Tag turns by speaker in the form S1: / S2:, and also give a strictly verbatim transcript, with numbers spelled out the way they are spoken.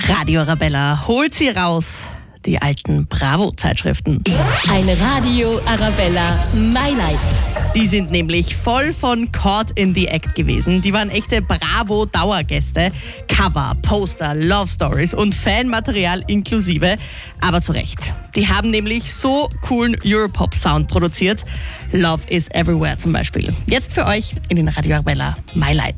S1: Radio Arabella holt sie raus, die alten Bravo-Zeitschriften.
S2: Eine Radio Arabella My Light.
S1: Die sind nämlich voll von Caught in the Act gewesen. Die waren echte Bravo-Dauergäste. Cover, Poster, Love Stories und Fanmaterial inklusive. Aber zu Recht. Die haben nämlich so coolen Europop-Sound produziert. Love is Everywhere zum Beispiel. Jetzt für euch in den Radio Arabella My Light.